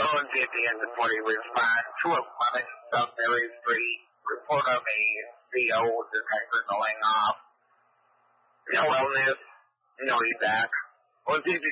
and at the end of 40 was fine. 2 of them, I'm in South Mary Street. Report on the CO detector going off. No illness. No, he's back. Well,